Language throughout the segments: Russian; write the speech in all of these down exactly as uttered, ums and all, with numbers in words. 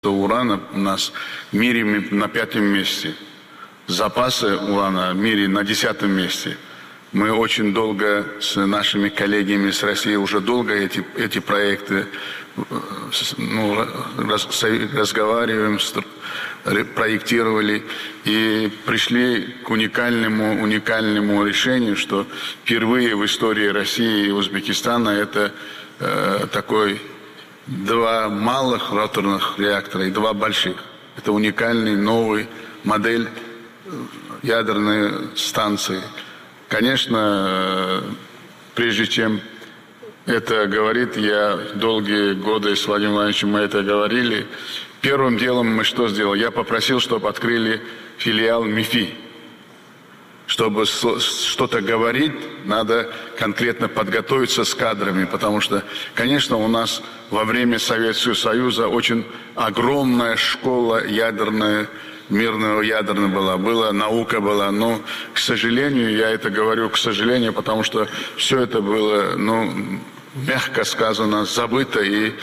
урана у нас в мире на пятом месте. Запасы урана в мире на десятом месте. Мы очень долго с нашими коллегами с России, уже долго эти, эти проекты ну, раз, разговариваем, проектировали и пришли к уникальному, уникальному решению, что впервые в истории России и Узбекистана это э, такой два малых роторных реактора и два больших. Это уникальный новый модель ядерной станции. Конечно, прежде чем это говорить, я долгие годы с Владимиром Владимировичем мы это говорили. Первым делом мы что сделали? Я попросил, чтобы открыли филиал МИФИ. Чтобы что-то говорить, надо конкретно подготовиться с кадрами, потому что, конечно, у нас во время Советского Союза очень огромная школа ядерная, мирного ядерного была, была, наука была, но, к сожалению, я это говорю, к сожалению, потому что все это было, ну, мягко сказано, забыто, и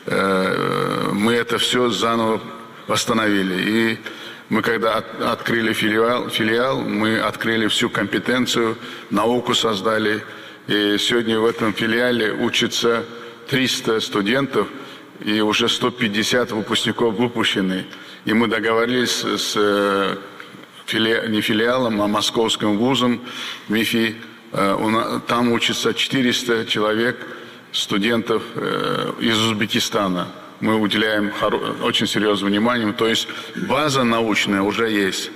э, мы это все заново восстановили. И мы, когда от, открыли филиал, филиал, мы открыли всю компетенцию, науку создали, и сегодня в этом филиале учатся триста студентов, и уже сто пятьдесят выпускников выпущены. И мы договорились с фили... не филиалом, а московским вузом МИФИ. Там учатся четыреста человек, студентов из Узбекистана. Мы уделяем очень серьезное внимание. То есть база научная уже есть.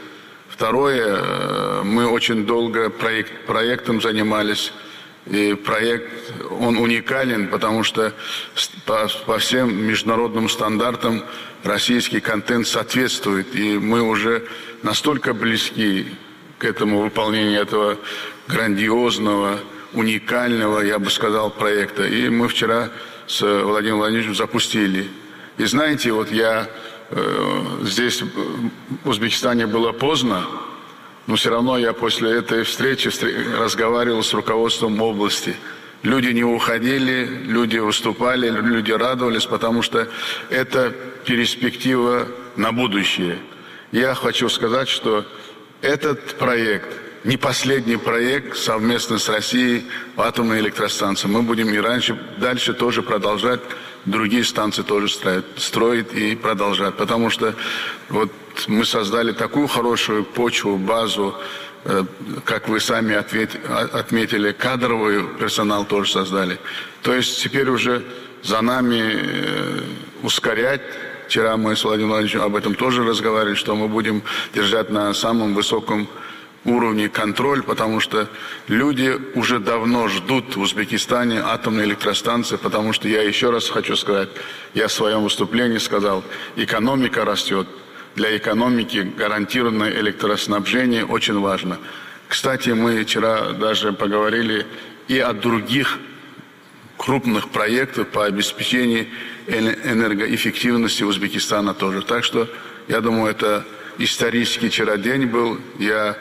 Второе, мы очень долго проект... проектом занимались. И проект, он уникален, потому что по, по всем международным стандартам российский контент соответствует. И мы уже настолько близки к этому выполнению этого грандиозного, уникального, я бы сказал, проекта. И мы вчера с Владимиром Владимировичем запустили. И знаете, вот я э, здесь, в Узбекистане, было поздно, но все равно я после этой встречи разговаривал с руководством области. Люди не уходили, люди выступали, люди радовались, потому что это перспектива на будущее. Я хочу сказать, что этот проект не последний проект совместно с Россией по атомной электростанции. Мы будем и раньше, дальше тоже продолжать, другие станции тоже строить, строить и продолжать. Потому что вот мы создали такую хорошую почву, базу, э, как вы сами ответ, отметили, кадровый персонал тоже создали. То есть теперь уже за нами э, ускорять. Вчера мы с Владимиром Владимировичем об этом тоже разговаривали, что мы будем держать на самом высоком уровне контроль, потому что люди уже давно ждут в Узбекистане атомной электростанции, потому что я еще раз хочу сказать, я в своем выступлении сказал, экономика растет. Для экономики гарантированное электроснабжение очень важно. Кстати, мы вчера даже поговорили и о других крупных проектах по обеспечению энергоэффективности Узбекистана тоже. Так что, я думаю, это исторический вчера день был. Я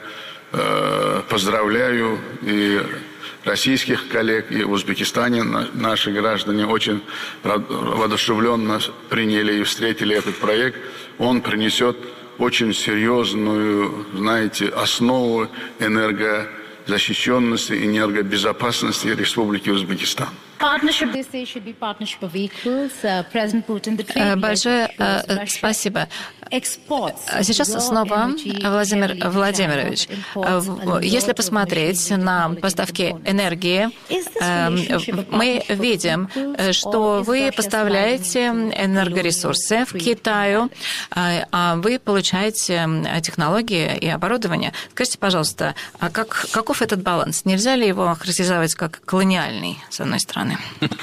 э, поздравляю и российских коллег, и в Узбекистане наши граждане очень воодушевленно приняли и встретили этот проект. Он принесет очень серьезную, знаете, основу энергозащищенности, энергобезопасности Республики Узбекистан. Большое спасибо. Сейчас снова, Владимир Владимирович, если посмотреть на поставки энергии, мы видим, что вы поставляете энергоресурсы в Китаю, а вы получаете технологии и оборудование. Скажите, пожалуйста, а как, каков этот баланс? Нельзя ли его характеризовать как колониальный, с одной стороны?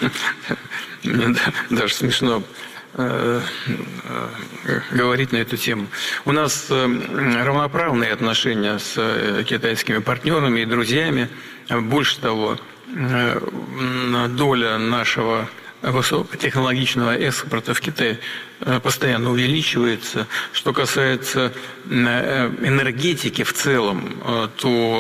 Даже смешно говорить на эту тему. У нас равноправные отношения с китайскими партнерами и друзьями. Больше того, доля нашего высокотехнологичного экспорта в Китай постоянно увеличивается. Что касается энергетики в целом, то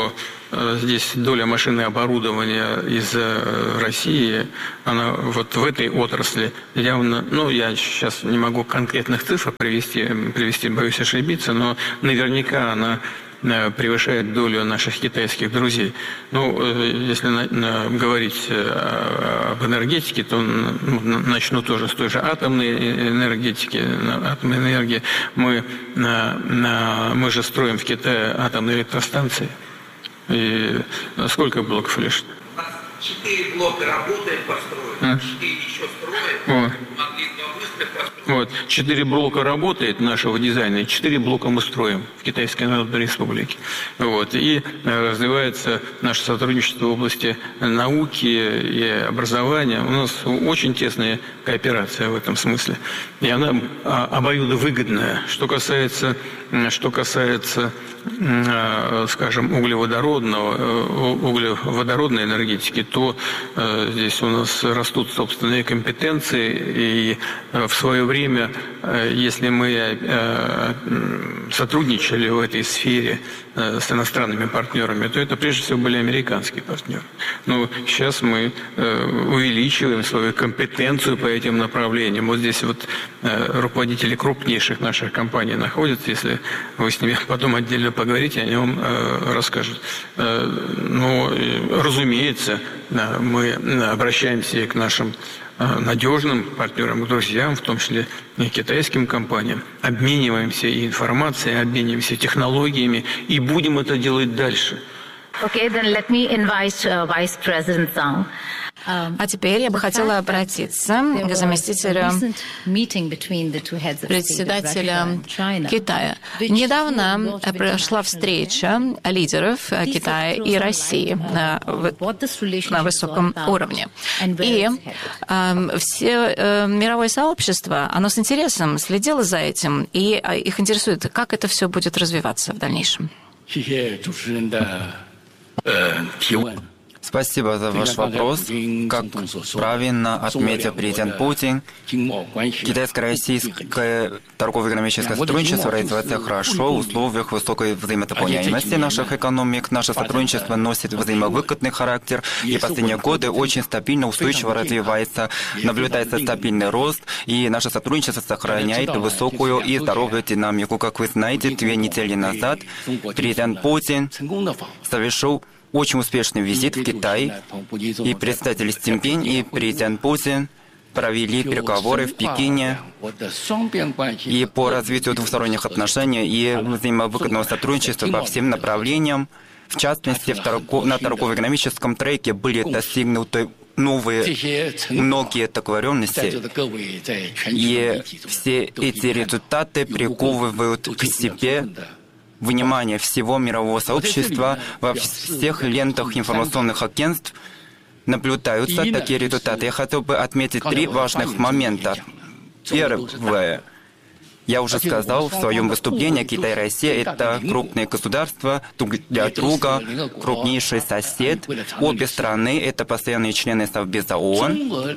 здесь доля машины оборудования из России, она вот в этой отрасли явно, ну, я сейчас не могу конкретных цифр привести, привести, боюсь ошибиться, но наверняка она превышает долю наших китайских друзей. Ну, если на, на, говорить об энергетике, то ну, начну тоже с той же атомной энергетики, атомной энергии. Мы, на, на, мы же строим в Китае атомные электростанции. И сколько блоков лишь? Четыре блока работает, построено, четыре еще строят. Вот. Четыре блока работает нашего дизайна, и четыре блока мы строим в Китайской Народной Республике. Вот. И развивается наше сотрудничество в области науки и образования. У нас очень тесная кооперация в этом смысле. И она обоюдовыгодная. Что касается, что касается скажем, углеводородного, углеводородной энергетики, то здесь у нас растут собственные компетенции, и в свое время, если мы сотрудничали в этой сфере с иностранными партнерами, то это прежде всего были американские партнеры. Но сейчас мы увеличиваем свою компетенцию по этим направлениям. Вот здесь вот руководители крупнейших наших компаний находятся, если вы с ними потом отдельно поговорите, они вам расскажут. Но, разумеется, мы обращаемся и к нашим надежным партнерам, к друзьям, в том числе и китайским компаниям, обмениваемся и информацией, обмениваемся технологиями, и будем это делать дальше. Okay, then let me invite uh, Vice President Zhang. А теперь я бы хотела обратиться к заместителю председателя Китая. Недавно прошла встреча лидеров Китая и России на, на высоком уровне. И э, все э, мировое сообщество, оно с интересом следило за этим, и их интересует, как это все будет развиваться в дальнейшем. Спасибо за ваш вопрос. Как правильно отметил президент Путин, китайско-российское торгово-экономическое сотрудничество развивается хорошо в условиях высокой взаимодополняемости наших экономик. Наше сотрудничество носит взаимовыгодный характер, и последние годы очень стабильно, устойчиво развивается, наблюдается стабильный рост, и наше сотрудничество сохраняет высокую и здоровую динамику. Как вы знаете, две недели назад президент Путин совершил очень успешный визит в Китай, и представители Си Цзиньпинь и президент Путин провели переговоры в Пекине и по развитию двусторонних отношений и взаимовыгодного сотрудничества по всем направлениям. В частности, в торгов... на торгово-экономическом треке были достигнуты новые многие договоренности, и все эти результаты приковывают к себе внимание всего мирового сообщества. Во всех лентах информационных агентств наблюдаются такие результаты. Я хотел бы отметить три важных момента. Первое. Я уже сказал в своем выступлении, Китай и Россия – это крупные государства друг для друга, крупнейший сосед. Обе страны – это постоянные члены Совбеза ООН.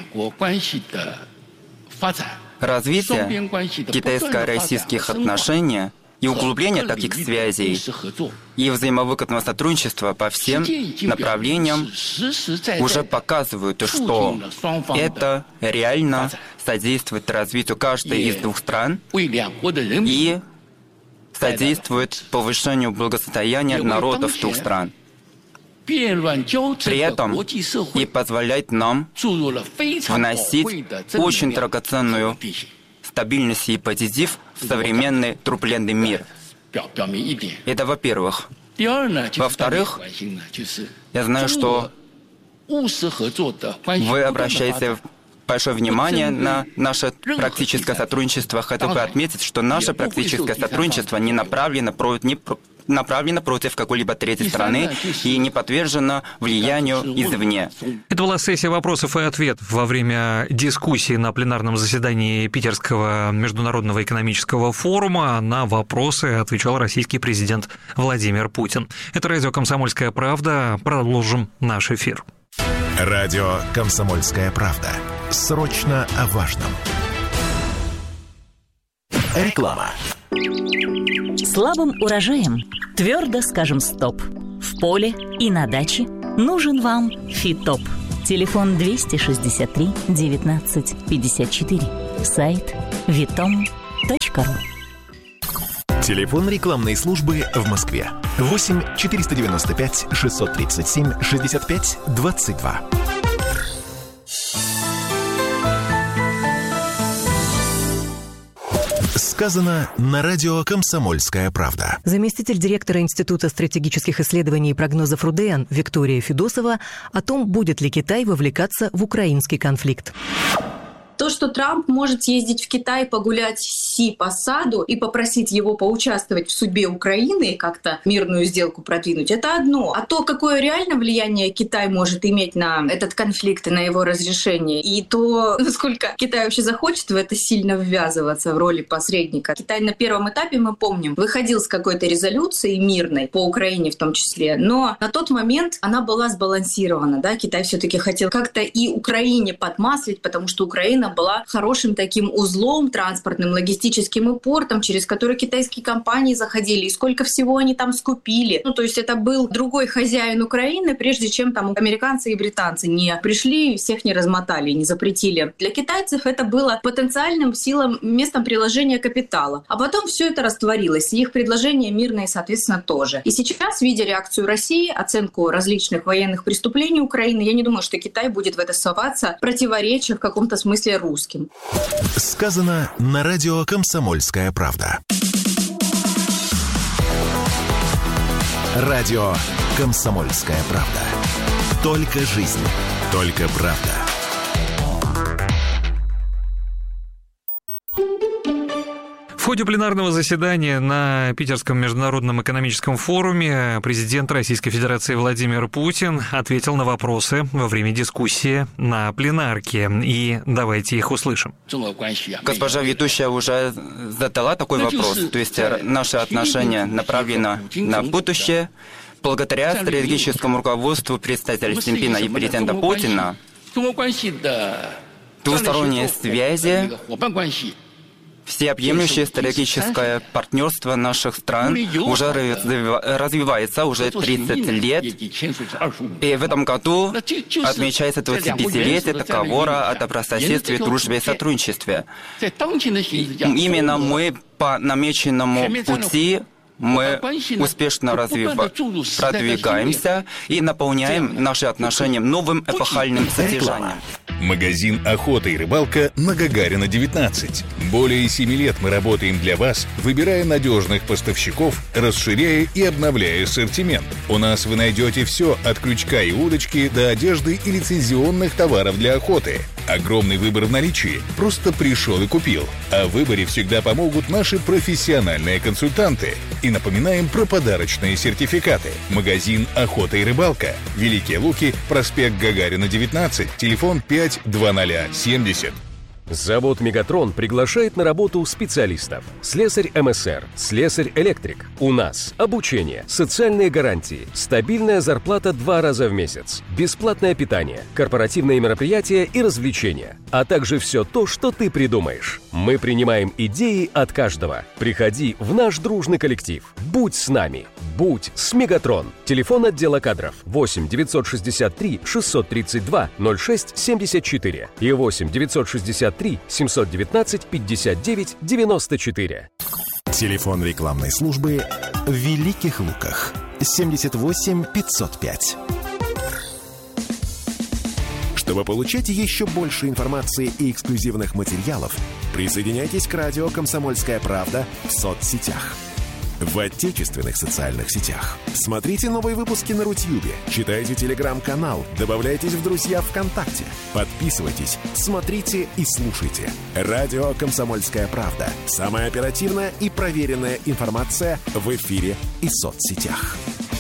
Развитие китайско-российских отношений и углубление таких связей и взаимовыгодного сотрудничества по всем направлениям уже показывают, что это реально содействует развитию каждой из двух стран и содействует повышению благосостояния народов двух стран. При этом и позволяет нам вносить очень драгоценную стабильность и позитив в современный турбулентный мир. Это во-первых. Во-вторых, я знаю, что вы обращаете большое внимание на наше практическое сотрудничество. Хотел бы отметить, что наше практическое сотрудничество не направлено против, не направлено против какой-либо третьей страны и не подвержено влиянию извне. Это была сессия вопросов и ответов во время дискуссии на пленарном заседании Питерского международного экономического форума. На вопросы отвечал российский президент Владимир Путин. Это радио «Комсомольская правда». Продолжим наш эфир. Радио «Комсомольская правда». Срочно о важном. Реклама. Слабым урожаем твердо скажем «стоп». в поле и на даче нужен вам Фитоп. Телефон двести шестьдесят три девятнадцать пятьдесят четыре. Сайт витом точка ру. Телефон рекламной службы в Москве. восемь четыреста девяносто пять шестьсот тридцать семь шестьдесят пять двадцать два. Сказано на радио «Комсомольская правда». Заместитель директора Института стратегических исследований и прогнозов РУДН Виктория Федосова о том, будет ли Китай вовлекаться в украинский конфликт. То, что Трамп может съездить в Китай, погулять с Си по саду и попросить его поучаствовать в судьбе Украины и как-то мирную сделку продвинуть, это одно. А то, какое реально влияние Китай может иметь на этот конфликт и на его разрешение, и то, насколько Китай вообще захочет в это сильно ввязываться в роли посредника. Китай на первом этапе, мы помним, выходил с какой-то резолюцией мирной, по Украине в том числе, но на тот момент она была сбалансирована. Да? Китай все-таки хотел как-то и Украине подмаслить, потому что Украина была хорошим таким узлом транспортным, логистическим и портом, через который китайские компании заходили, и сколько всего они там скупили. Ну, то есть это был другой хозяин Украины, прежде чем там американцы и британцы не пришли и всех не размотали, не запретили. Для китайцев это было потенциальным силам, местом приложения капитала. А потом все это растворилось, и их предложения мирные, соответственно, тоже. И сейчас, видя реакцию России, оценку различных военных преступлений Украины, я не думаю, что Китай будет в это соваться, противоречия в каком-то смысле русским. Сказано на радио «Комсомольская правда». Радио «Комсомольская правда». Только жизнь, только правда. В ходе пленарного заседания на Питерском международном экономическом форуме президент Российской Федерации Владимир Путин ответил на вопросы во время дискуссии на пленарке. И давайте их услышим. Госпожа ведущая уже задала такой вопрос. То есть наши отношения направлены на будущее. Благодаря стратегическому руководству представителя Си Цзиньпина и президента Путина двусторонние связи, всеобъемлющее стратегическое партнерство наших стран уже развивается уже тридцать лет. И в этом году отмечается двадцатипятилетие договора о добрососедстве, дружбе и сотрудничестве. Именно мы по намеченному пути мы успешно развива... продвигаемся и наполняем наши отношения новым эпохальным содержанием. Магазин «Охота и рыбалка» на Гагарина, девятнадцать. Более семи лет мы работаем для вас, выбирая надежных поставщиков, расширяя и обновляя ассортимент. У нас вы найдете все от крючка и удочки до одежды и лицензионных товаров для охоты. Огромный выбор в наличии. Просто пришел и купил. О выборе всегда помогут наши профессиональные консультанты. И напоминаем про подарочные сертификаты. Магазин «Охота и рыбалка». Великие Луки, проспект Гагарина, девятнадцать, телефон пять два ноль семьдесят. Завод «Мегатрон» приглашает на работу специалистов. Слесарь эм эс эр, слесарь-электрик. У нас обучение, социальные гарантии, стабильная зарплата два раза в месяц, бесплатное питание, корпоративные мероприятия и развлечения, а также все то, что ты придумаешь. Мы принимаем идеи от каждого. Приходи в наш дружный коллектив. Будь с нами. Будь с «Мегатрон». Телефон отдела кадров восемь девятьсот шестьдесят три шестьсот тридцать два ноль шесть семьдесят четыре и восемь девятьсот шестьдесят три семьсот девятнадцать пятьдесят девять девяносто четыре. Телефон рекламной службы в Великих Луках семьдесят восемь пятьсот пять. Чтобы получать еще больше информации и эксклюзивных материалов, присоединяйтесь к радио «Комсомольская правда» в соцсетях. В отечественных социальных сетях. Смотрите новые выпуски на Рутьюбе, читайте телеграм-канал, добавляйтесь в друзья ВКонтакте, подписывайтесь, смотрите и слушайте. Радио «Комсомольская правда». Самая оперативная и проверенная информация в эфире и соцсетях.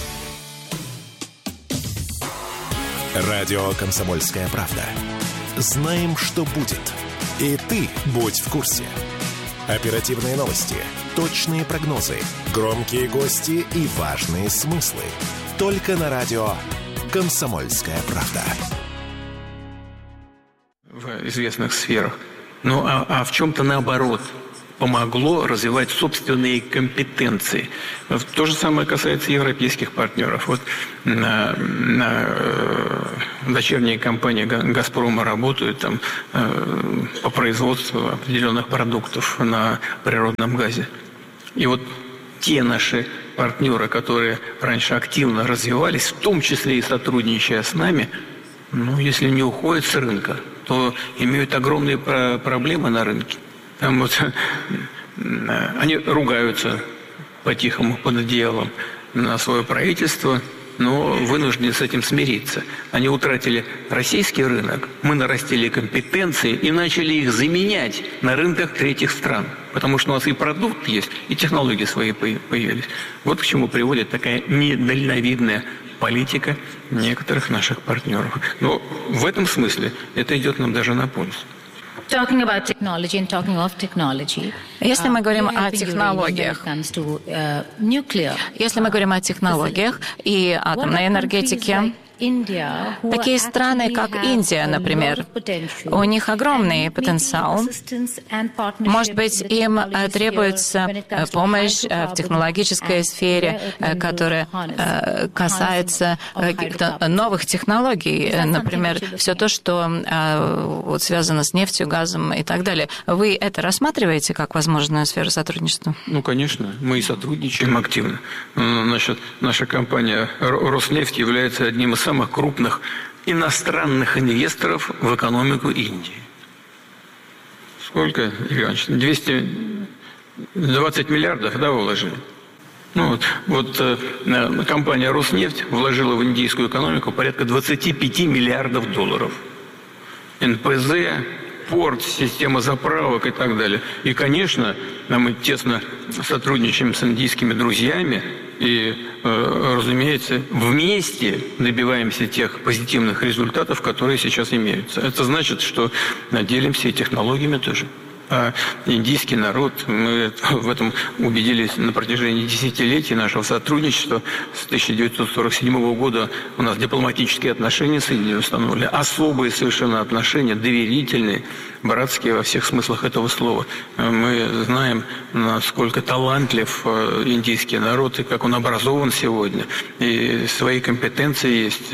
Радио «Комсомольская правда». Знаем, что будет. И ты будь в курсе. Оперативные новости, точные прогнозы, громкие гости и важные смыслы. Только на радио «Комсомольская правда». В известных сферах. Ну, а, а в чем-то наоборот. помогло развивать собственные компетенции. То же самое касается европейских партнеров. Вот на, на дочерние компании «Газпрома» работают там, по производству определенных продуктов на природном газе. И вот те наши партнеры, которые раньше активно развивались, в том числе и сотрудничая с нами, ну, если не уходят с рынка, то имеют огромные проблемы на рынке. Там вот, они ругаются по-тихому под одеялом на свое правительство, но вынуждены с этим смириться. Они утратили российский рынок, мы нарастили компетенции и начали их заменять на рынках третьих стран. Потому что у нас и продукт есть, и технологии свои появились. Вот к чему приводит такая недальновидная политика некоторых наших партнеров. Но в этом смысле это идет нам даже на пользу. Если мы говорим о технологиях, если мы говорим о технологиях и атомной энергетике, такие страны, как Индия, например, у них огромный потенциал. Может быть, им требуется помощь в технологической сфере, которая касается каких-то новых технологий, например, все то, что вот связано с нефтью, газом и так далее. Вы это рассматриваете как возможную сферу сотрудничества? Ну, конечно, мы и сотрудничаем активно. Значит, наша компания «Роснефть» является одним из самых крупных иностранных инвесторов в экономику Индии. Сколько, Игорь Иванович? двести двадцать миллиардов, да, вложили? Ну, вот, вот э, компания «Роснефть» вложила в индийскую экономику порядка двадцать пять миллиардов долларов. эн пэ зэ, порт, система заправок и так далее. И, конечно, мы тесно сотрудничаем с индийскими друзьями и, э, разумеется, вместе добиваемся тех позитивных результатов, которые сейчас имеются. Это значит, что делимся и технологиями тоже. А индийский народ, мы в этом убедились на протяжении десятилетий нашего сотрудничества. С тысяча девятьсот сорок седьмого года у нас дипломатические отношения с Индией установлены. Особые совершенно отношения, доверительные, братские во всех смыслах этого слова. Мы знаем, насколько талантлив индийский народ и как он образован сегодня. И свои компетенции есть.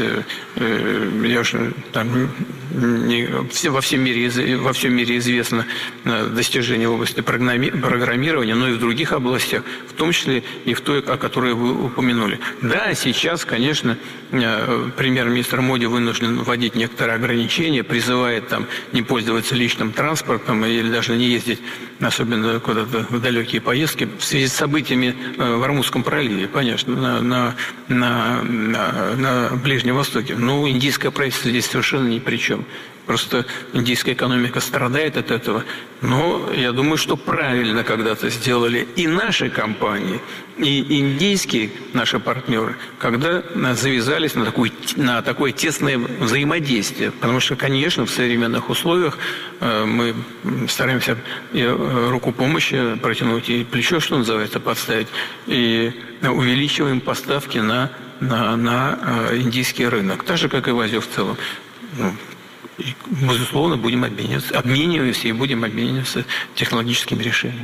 Я уже там не, все, во, всем мире, во всем мире известно достижения в области программирования, но и в других областях, в том числе и в той, о которой вы упомянули. Да, сейчас, конечно, премьер-министр Моди вынужден вводить некоторые ограничения, призывает там не пользоваться личным транспортом или даже не ездить, особенно куда-то в далекие поездки, в связи с событиями в Ормузском проливе, конечно, на, на, на, на, на Ближнем Востоке. Но индийское правительство здесь совершенно ни при чем. Просто индийская экономика страдает от этого. Но я думаю, что правильно когда-то сделали и наши компании, и индийские наши партнеры, когда завязались на, такую, на такое тесное взаимодействие. Потому что, конечно, в современных условиях мы стараемся и руку помощи протянуть, и плечо, что называется, подставить, и увеличиваем поставки на, на, на индийский рынок. Так же, как и в Азию в целом. И, безусловно, будем обмениваться, обмениваемся и будем обмениваться технологическими решениями.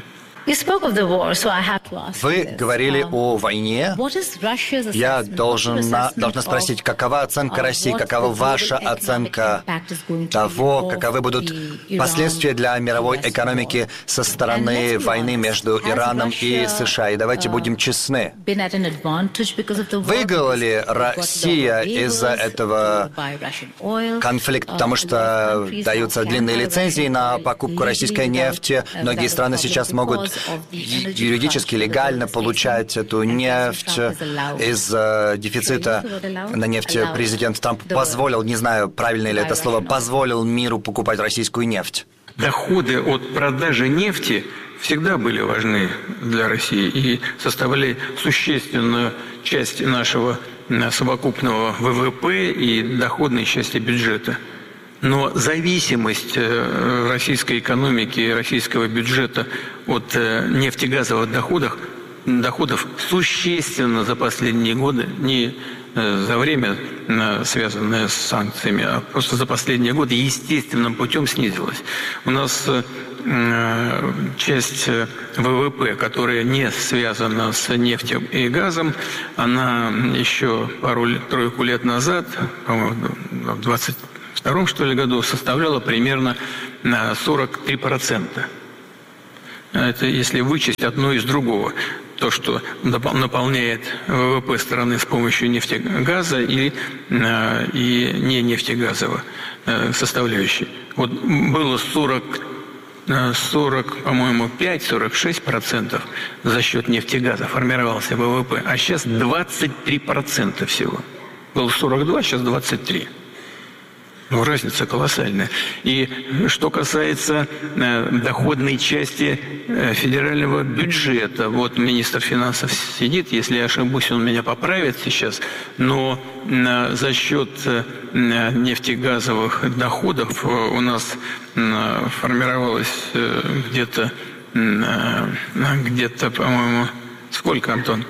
Вы говорили о войне. Я должен, должна спросить, какова оценка России, какова ваша оценка того, каковы будут последствия для мировой экономики со стороны войны между Ираном и США. И давайте будем честны. Выиграла ли Россия из-за этого конфликта, потому что даются длинные лицензии на покупку российской нефти? Многие страны сейчас могут юридически, легально получать эту нефть. Из-за дефицита на нефть президент Трамп позволил, не знаю, правильно ли это слово, позволил миру покупать российскую нефть. Доходы от продажи нефти всегда были важны для России и составляли существенную часть нашего совокупного вэ вэ пэ и доходной части бюджета. Но зависимость российской экономики и российского бюджета от нефтегазовых доходов доходов существенно за последние годы, не за время, связанное с санкциями, а просто за последние годы естественным путем снизилась. У нас часть ВВП, которая не связана с нефтью и газом, она еще пару-тройку лет назад, по-моему, в двадцать втором, что ли, году составляла примерно сорок три процента. Это если вычесть одно из другого. То, что наполняет ВВП страны с помощью нефтегаза и, и не нефтегазовой составляющей. Вот было сорок, сорок, по-моему, пять - сорок шесть процентов за счет нефтегаза формировался ВВП, а сейчас двадцать три процента всего. Было сорок два, сейчас двадцать три. Ну, разница колоссальная. И что касается э, доходной части э, федерального бюджета, вот министр финансов сидит, если я ошибусь, он меня поправит сейчас, но э, за счет э, нефтегазовых доходов э, у нас э, формировалось э, где-то, э, где-то, по-моему, сколько, Антон?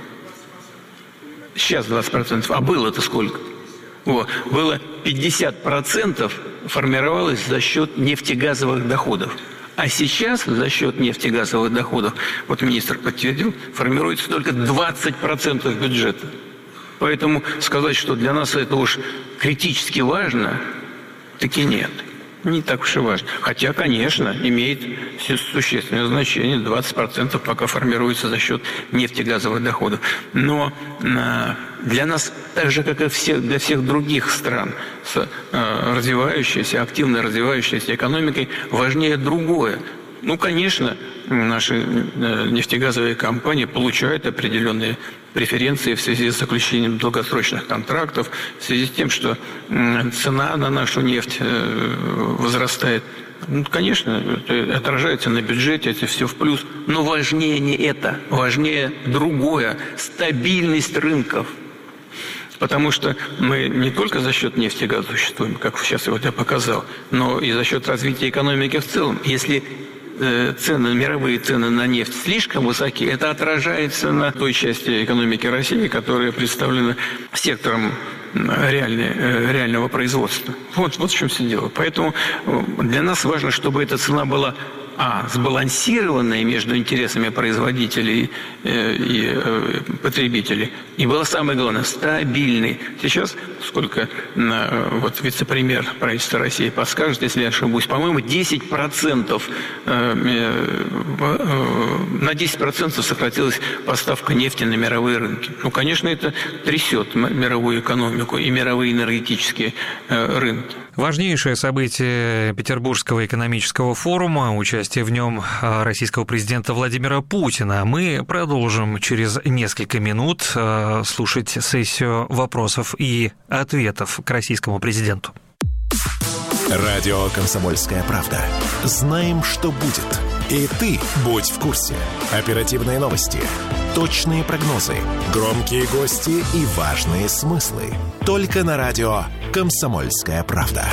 Сейчас двадцать процентов. А было-то сколько? О, было пятьдесят процентов формировалось за счет нефтегазовых доходов. А сейчас за счет нефтегазовых доходов, вот министр подтвердил, формируется только двадцать процентов бюджета. Поэтому сказать, что для нас это уж критически важно, таки нет. Не так уж и важно. Хотя, конечно, имеет существенное значение. двадцать процентов пока формируется за счет нефтегазовых доходов. Но для нас, так же, как и для всех других стран с развивающейся, активно развивающейся экономикой, важнее другое. Ну, конечно, наши нефтегазовые компании получают определенные преференции в связи с заключением долгосрочных контрактов, в связи с тем, что цена на нашу нефть возрастает. Ну, конечно, это отражается на бюджете, это все в плюс. Но важнее не это, важнее другое – стабильность рынков. Потому что мы не только за счет нефти и газа существуем, как сейчас вот я показал, но и за счет развития экономики в целом. Если цены, мировые цены на нефть слишком высоки, это отражается на той части экономики России, которая представлена сектором реальной, реального производства. Вот, вот в чем все дело. Поэтому для нас важно, чтобы эта цена была а, сбалансированная между интересами производителей и, и потребителей, и была, самое главное, стабильной. Сейчас, сколько вот вице-премьер правительства России подскажет, если я ошибусь, по-моему, десять процентов, на десять процентов сократилась поставка нефти на мировые рынки. Ну, конечно, это трясет мировую экономику и мировые энергетические рынки. Важнейшее событие Петербургского экономического форума, участие в нем российского президента Владимира Путина. Мы продолжим через несколько минут слушать сессию вопросов и ответов к российскому президенту. Радио «Комсомольская правда». Знаем, что будет. И ты будь в курсе. Оперативные новости, точные прогнозы, громкие гости и важные смыслы. Только на радио «Комсомольская правда».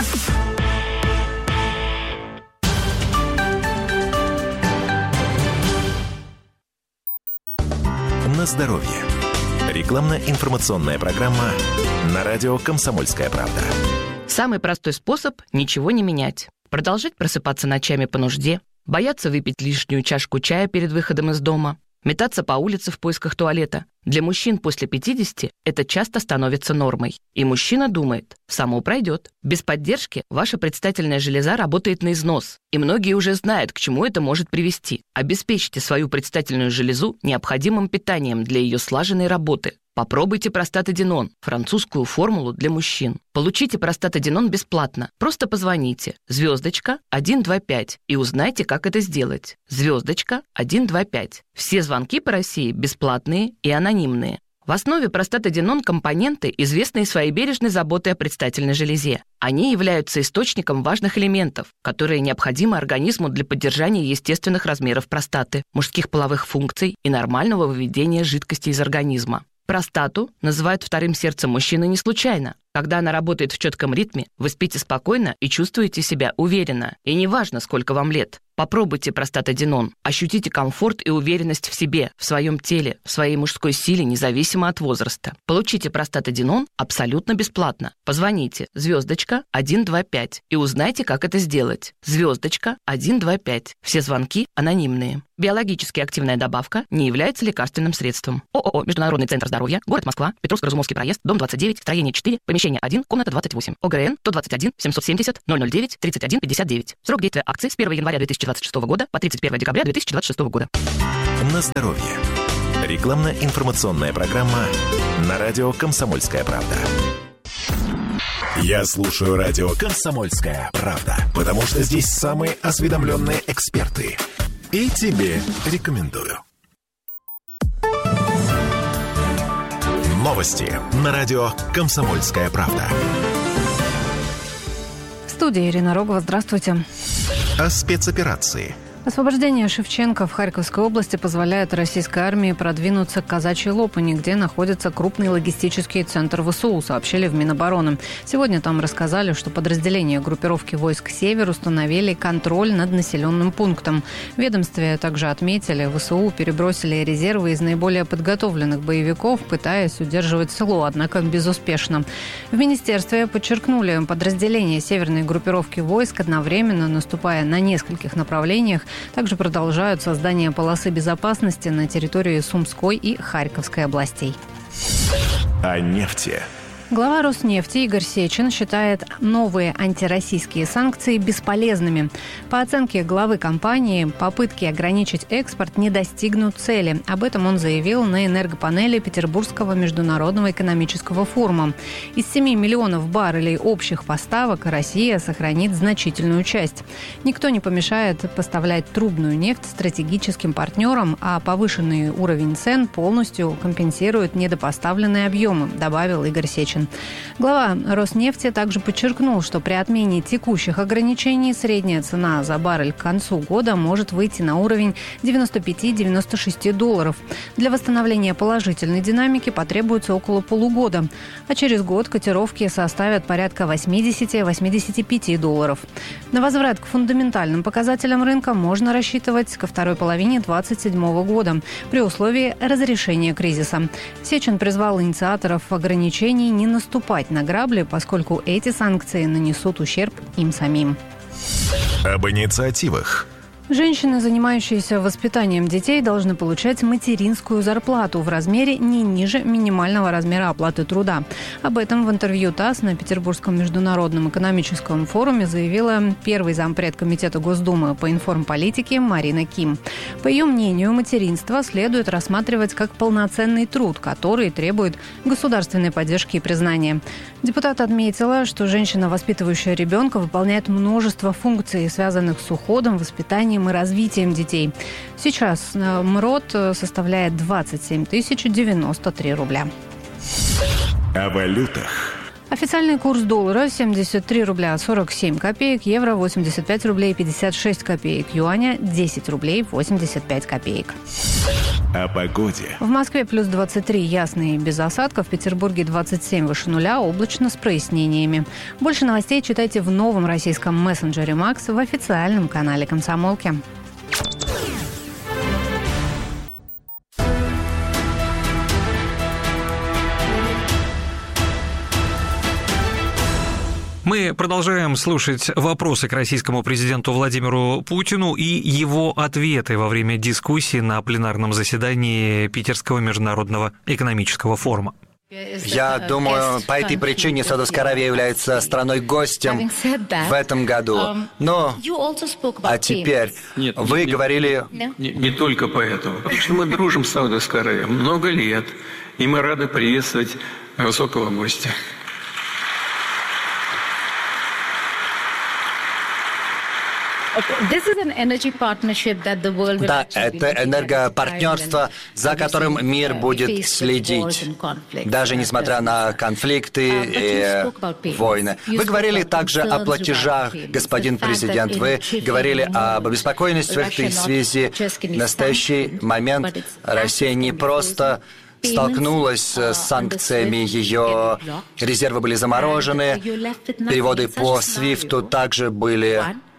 На здоровье. Рекламно-информационная программа на радио «Комсомольская правда». Самый простой способ – ничего не менять. Продолжать просыпаться ночами по нужде, бояться выпить лишнюю чашку чая перед выходом из дома, метаться по улице в поисках туалета. Для мужчин после пятидесяти это часто становится нормой. И мужчина думает, само пройдет. Без поддержки ваша предстательная железа работает на износ. И многие уже знают, к чему это может привести. Обеспечьте свою предстательную железу необходимым питанием для ее слаженной работы. Попробуйте простатадинон, французскую формулу для мужчин. Получите простатадинон бесплатно. Просто позвоните звездочка один два пять и узнайте, как это сделать. Звездочка один два пять. Все звонки по России бесплатные и анонимные. В основе простатадинон компоненты, известные своей бережной заботой о предстательной железе. Они являются источником важных элементов, которые необходимы организму для поддержания естественных размеров простаты, мужских половых функций и нормального выведения жидкости из организма. Простату называют вторым сердцем мужчины не случайно. Когда она работает в четком ритме, вы спите спокойно и чувствуете себя уверенно. И неважно, сколько вам лет. Попробуйте простатадинон. Ощутите комфорт и уверенность в себе, в своем теле, в своей мужской силе, независимо от возраста. Получите простатадинон абсолютно бесплатно. Позвоните звездочка один два пять и узнайте, как это сделать. Звездочка один два пять. Все звонки анонимные. Биологически активная добавка не является лекарственным средством. ООО «Международный центр здоровья», город Москва, Петровско-Разумовский проезд, дом двадцать девять, строение четыре, помещение один, комната двадцать восемь. ОГРН сто двадцать один семьсот семьдесят ноль ноль девять тридцать один пятьдесят девять. Срок действия акции с первого января две тысячи двадцать шестого года по тридцать первое декабря две тысячи двадцать шестого года. На здоровье. Рекламно-информационная программа на радио «Комсомольская правда». Я слушаю радио «Комсомольская правда», потому что здесь самые осведомленные эксперты. И тебе рекомендую. Новости на радио «Комсомольская правда». В студии Ирина Рогова. Здравствуйте. О спецоперации. Освобождение Шевченко в Харьковской области позволяет российской армии продвинуться к Казачьей Лопани, где находится крупный логистический центр ВСУ, сообщили в Минобороны. Сегодня там рассказали, что подразделения группировки войск «Север» установили контроль над населенным пунктом. В ведомстве также отметили, ВСУ перебросили резервы из наиболее подготовленных боевиков, пытаясь удерживать село, однако безуспешно. В министерстве подчеркнули, подразделения северной группировки войск, одновременно наступая на нескольких направлениях, также продолжают создание полосы безопасности на территории Сумской и Харьковской областей. О нефти. Глава Роснефти Игорь Сечин считает новые антироссийские санкции бесполезными. По оценке главы компании, попытки ограничить экспорт не достигнут цели. Об этом он заявил на энергопанели Петербургского международного экономического форума. Из семи миллионов баррелей общих поставок Россия сохранит значительную часть. Никто не помешает поставлять трубную нефть стратегическим партнерам, а повышенный уровень цен полностью компенсирует недопоставленные объемы, добавил Игорь Сечин. Глава Роснефти также подчеркнул, что при отмене текущих ограничений средняя цена за баррель к концу года может выйти на уровень девяносто пять - девяносто шесть долларов. Для восстановления положительной динамики потребуется около полугода, а через год котировки составят порядка восемьдесят - восемьдесят пять долларов. На возврат к фундаментальным показателям рынка можно рассчитывать ко второй половине две тысячи двадцать седьмого года при условии разрешения кризиса. Сечин призвал инициаторов ограничений не наступать на грабли, поскольку эти санкции нанесут ущерб им самим. Об инициативах. Женщины, занимающиеся воспитанием детей, должны получать материнскую зарплату в размере не ниже минимального размера оплаты труда. Об этом в интервью ТАСС на Петербургском международном экономическом форуме заявила первый зампред Комитета Госдумы по информполитике Марина Ким. По ее мнению, материнство следует рассматривать как полноценный труд, который требует государственной поддержки и признания. Депутат отметила, что женщина, воспитывающая ребенка, выполняет множество функций, связанных с уходом, воспитанием и развитием детей. Сейчас МРОТ составляет двадцать семь тысяч девяносто три рубля. О валютах. Официальный курс доллара семьдесят три рубля сорок семь копеек, евро восемьдесят пять рублей пятьдесят шесть копеек, юаня десять рублей восемьдесят пять копеек. О погоде. В Москве плюс двадцать три, ясно и без осадков. В Петербурге двадцать семь, выше нуля, облачно с прояснениями. Больше новостей читайте в новом российском мессенджере «Макс» в официальном канале «Комсомолки». Мы продолжаем слушать вопросы к российскому президенту Владимиру Путину и его ответы во время дискуссии на пленарном заседании Питерского международного экономического форума. Я думаю, по этой причине Саудовская Аравия является страной-гостем в этом году. Но, а теперь, Нет, вы не, говорили... Не, не только поэтому, потому что мы дружим с Саудовской Аравией много лет, и мы рады приветствовать высокого гостя. Да, это энергопартнерство, за которым мир будет следить, даже несмотря на конфликты и войны. Вы говорили также о платежах, господин президент. Вы говорили об обеспокоенности в этой связи. В настоящий момент Россия не просто столкнулась с санкциями, ее резервы были заморожены, переводы по свифту также были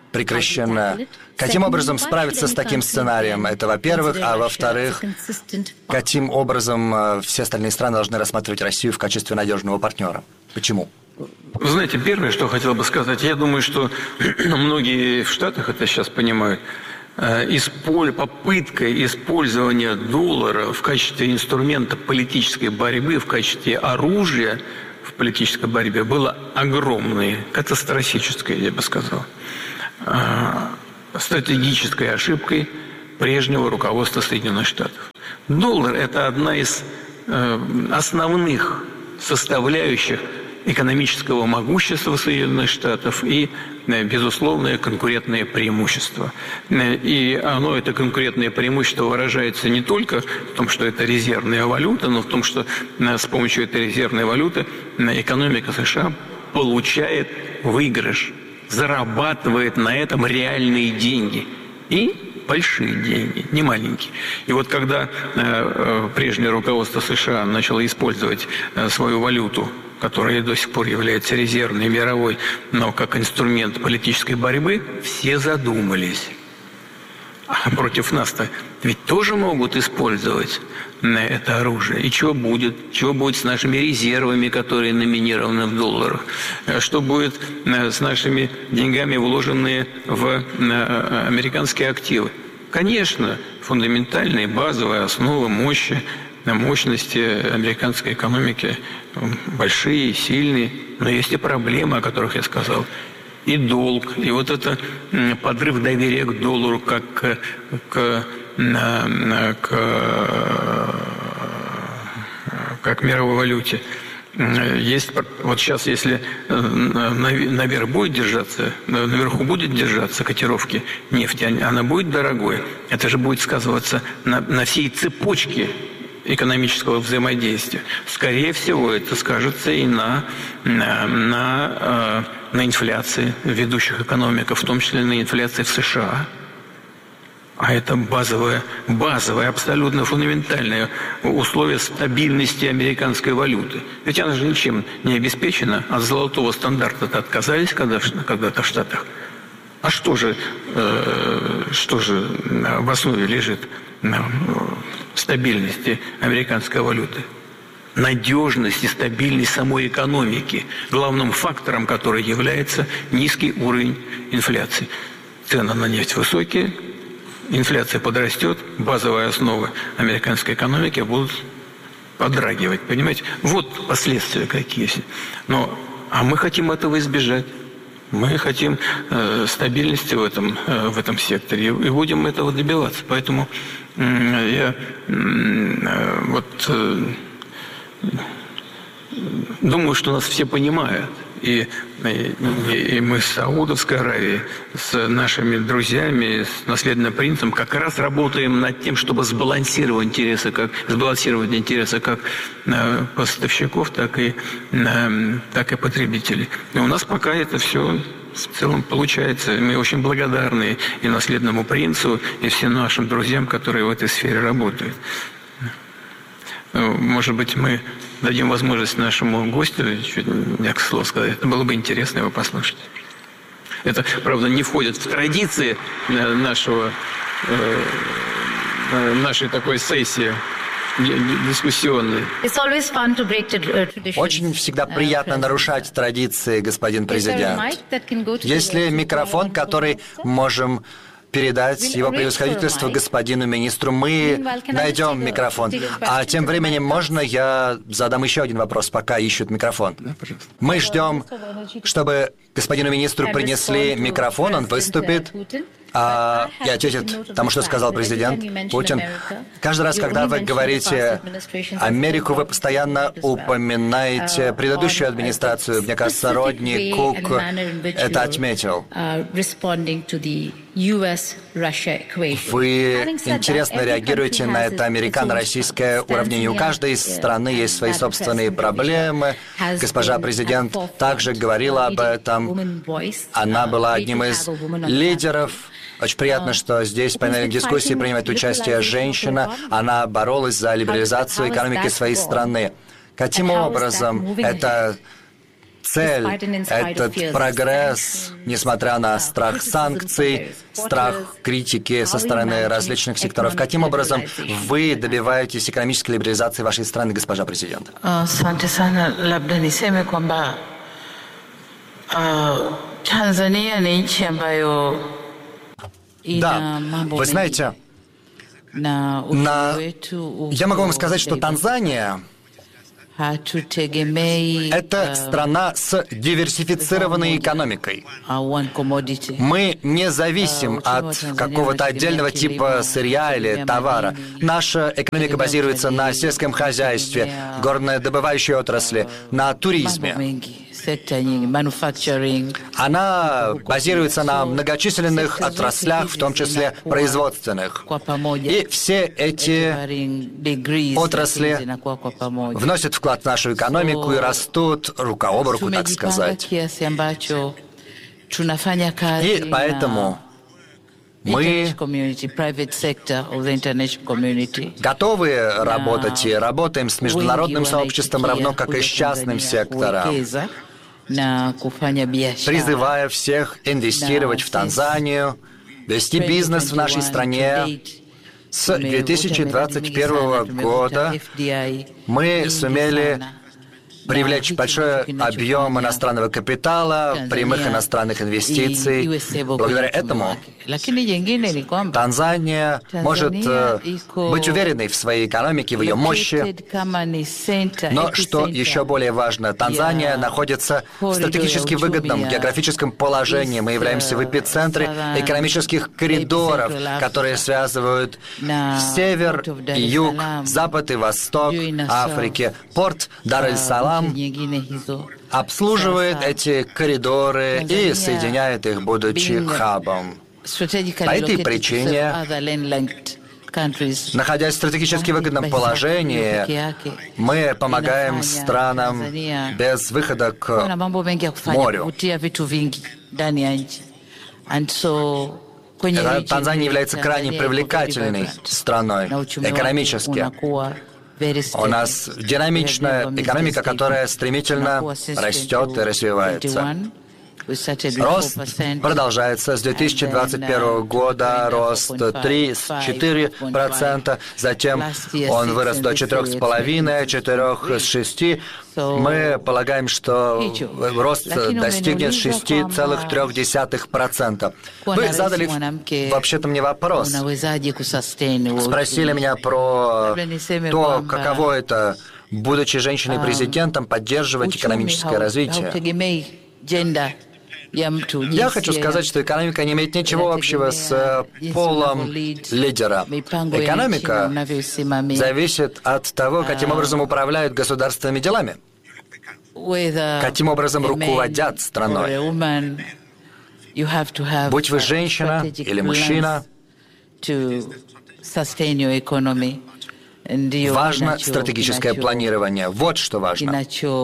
прекращена. Каким образом справиться с таким сценарием? Это во-первых. А во-вторых, каким образом все остальные страны должны рассматривать Россию в качестве надежного партнера? Почему? Вы знаете, первое, что хотел бы сказать, я думаю, что многие в Штатах это сейчас понимают, попытка использования доллара в качестве инструмента политической борьбы, в качестве оружия в политической борьбе была огромной, катастрофической, я бы сказал, стратегической ошибкой прежнего руководства Соединенных Штатов. Доллар – это одна из основных составляющих экономического могущества Соединенных Штатов и, безусловное, конкурентное преимущество. И оно, это конкурентное преимущество, выражается не только в том, что это резервная валюта, но в том, что с помощью этой резервной валюты экономика США получает выигрыш, зарабатывает на этом реальные деньги. И большие деньги, не маленькие. И вот когда прежнее руководство США начало использовать свою валюту, которая до сих пор является резервной, мировой, но как инструмент политической борьбы, все задумались. А против нас-то ведь тоже могут использовать это оружие. И что будет? Что будет с нашими резервами, которые номинированы в долларах? Что будет с нашими деньгами, вложенные в американские активы? Конечно, фундаментальные, базовые основы мощи, мощности американской экономики большие, сильные, но есть и проблемы, о которых я сказал. И долг, и вот это подрыв доверия к доллару как к, к, к, как мировой валюте. Есть, вот сейчас, если наверх будет держаться, наверху будет держаться котировки нефти, она будет дорогой, это же будет сказываться на, на всей цепочке экономического взаимодействия. Скорее всего, это скажется и на, на, на, на инфляции в ведущих экономиках, в том числе на инфляции в США. А это базовое, базовое, абсолютно фундаментальное условие стабильности американской валюты. Ведь она же ничем не обеспечена. От золотого стандарта-то отказались когда-то в Штатах. А что же, э, что же в основе лежит стабильности американской валюты? Надежность и стабильность самой экономики, главным фактором которой является низкий уровень инфляции. Цены на нефть высокие, инфляция подрастет, базовые основы американской экономики будут подрагивать, понимаете? Вот последствия какие. Но, а мы хотим этого избежать. Мы хотим э, стабильности в этом, э, в этом секторе и будем этого добиваться. Поэтому э, я э, вот э, думаю, что нас все понимают. И, и, и мы с Саудовской Аравией, с нашими друзьями, с наследным принцем как раз работаем над тем, чтобы сбалансировать интересы как, сбалансировать интересы как э, поставщиков, так и, э, так и потребителей. И у нас пока это все в целом получается. Мы очень благодарны и наследному принцу, и всем нашим друзьям, которые в этой сфере работают. Может быть, мы дадим возможность нашему гостю чуть несколько слов сказать. Это было бы интересно его послушать. Это, правда, не входит в традиции нашего, нашей такой сессии дискуссионной. Очень всегда приятно нарушать традиции, господин президент. Есть ли микрофон, который можем передать его превосходительство господину министру? Мы найдем микрофон. А тем временем можно я задам еще один вопрос, пока ищут микрофон? Да, пожалуйста. Мы ждем, чтобы господину министру принесли микрофон, он выступит а, и ответит тому, что сказал президент Путин. Каждый раз, когда вы говорите Америку, вы постоянно упоминаете предыдущую администрацию. Мне кажется, Родни Кук это отметил. Вы интересно реагируете на это американо-российское уравнение. У каждой страны есть свои собственные проблемы. Госпожа президент также говорила об этом. Она была одним из лидеров. Очень приятно, что здесь в панельной дискуссии принимает участие женщина. Она боролась за либерализацию экономики своей страны. Каким образом это цель, этот прогресс, несмотря на страх санкций, страх критики со стороны различных секторов. Каким образом вы добиваетесь экономической либерализации вашей страны, госпожа президент? Да, вы знаете, на... я могу вам сказать, что Танзания – это страна с диверсифицированной экономикой. Мы не зависим от какого-то отдельного типа сырья или товара. Наша экономика базируется на сельском хозяйстве, горнодобывающей отрасли, на туризме. Она базируется на многочисленных отраслях, в том числе производственных. И все эти отрасли вносят вклад в нашу экономику и растут рука об руку, так сказать. И поэтому мы готовы работать и работаем с международным сообществом, равно как и с частным сектором, призывая всех инвестировать в Танзанию, вести бизнес в нашей стране. С две тысячи двадцать первого года мы сумели привлечь большой объем иностранного капитала, прямых иностранных инвестиций. Благодаря этому Танзания может быть уверенной в своей экономике, в ее мощи. Но, что еще более важно, Танзания находится в стратегически выгодном географическом положении. Мы являемся в эпицентре экономических коридоров, которые связывают север и юг, запад и восток Африки. Порт Дар-эль-Салам обслуживает эти коридоры и соединяет их, будучи хабом. По этой причине, находясь в стратегически выгодном положении, мы помогаем странам без выхода к морю. Танзания является крайне привлекательной страной экономически. У нас динамичная экономика, которая стремительно растет и развивается. Рост продолжается с две тысячи двадцать первого года, рост три-четыре процента, затем он вырос до четыре целых пять десятых, четыре с шести. Мы полагаем, что рост достигнет шесть целых три десятых процента. Вы задали вообще-то мне вопрос. Спросили меня про то, каково это, будучи женщиной-президентом, поддерживать экономическое развитие. Я хочу сказать, что экономика не имеет ничего общего с полом лидера. Экономика зависит от того, каким образом управляют государственными делами, каким образом руководят страной. Будь вы женщина или мужчина, важно стратегическое планирование. Вот что важно.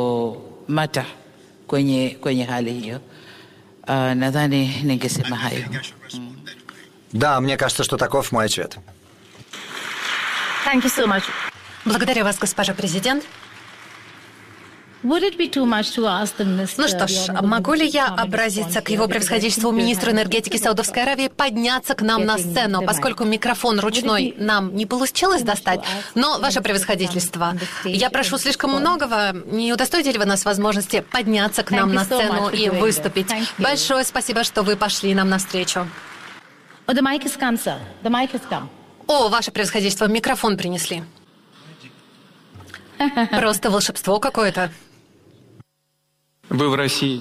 Да, мне кажется, что таков мой ответ. Thank you so much. Благодарю вас, госпожа президент. Ну что ж, могу ли я обратиться к его превосходительству министру энергетики Саудовской Аравии подняться к нам на сцену, поскольку микрофон ручной нам не получилось достать, но ваше превосходительство, я прошу слишком многого, не удостоите ли вы нас возможности подняться к нам на сцену и выступить? Большое спасибо, что вы пошли нам навстречу. О, ваше превосходительство, микрофон принесли. Просто волшебство какое-то. Вы в России.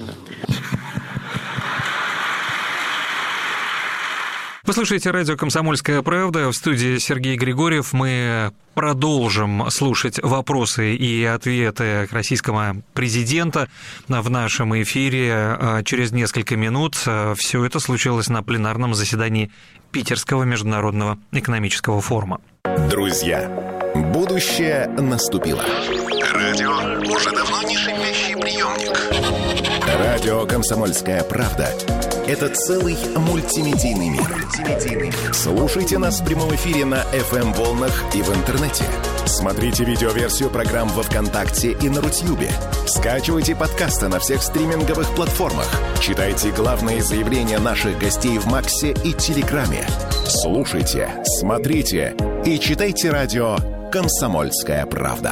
Вы слушаете радио «Комсомольская правда». В студии Сергей Григорьев. Мы продолжим слушать вопросы и ответы российского президента в нашем эфире через несколько минут. Все это случилось на пленарном заседании Питерского международного экономического форума. Друзья, будущее наступило. Радио уже давно не шипящий приемник. Радио «Комсомольская правда» — это целый мультимедийный мир. Слушайте нас в прямом эфире на эф эм-волнах и в интернете. Смотрите видеоверсию программ во ВКонтакте и на Рутьюбе. Скачивайте подкасты на всех стриминговых платформах. Читайте главные заявления наших гостей в Максе и Телеграме. Слушайте, смотрите и читайте радио «Комсомольская правда».